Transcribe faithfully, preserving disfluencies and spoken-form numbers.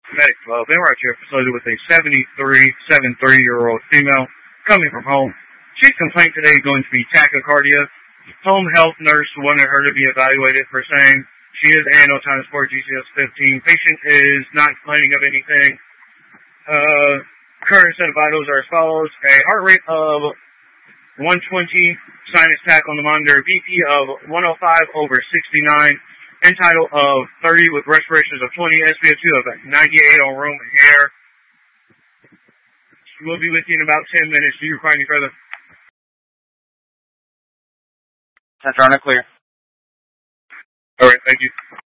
Medic twelve, they were at your facility with a seventy-three, seventy-three-year-old female coming from home. Chief complaint today is going to be tachycardia. Home health nurse wanted her to be evaluated for same. She is A N O times four G C S fifteen. Patient is not complaining of anything. Uh, current set of vitals are as follows. A heart rate of one twenty, sinus tach on the monitor, B P of one oh five over sixty-nine, end-tidal of thirty with respirations of twenty, S p O two of ninety-eight on room and air. We'll be with you in about ten minutes. Do you require any further? Centronic clear. All right, thank you.